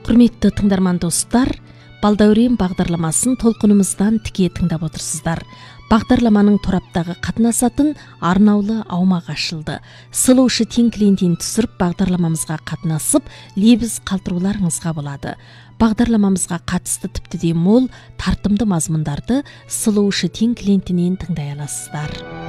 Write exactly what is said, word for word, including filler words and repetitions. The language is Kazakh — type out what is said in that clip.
Құрметті тыңдарман достар, Балдәурен бағдарламасын толқынымыздан тіке тыңдап отырсыздар. Бағдарламаның тораптағы қатынасатын арнаулы аумақ ашылды. Сылушы тең клиентін түсіріп бағдарламамызға қатынасып, лебіз қалтыруларыңызға болады. Бағдарламамызға қатысты тіпті де мол, тартымды мазмұндарды Сылушы тең клиентінен тыңдай аласыздар.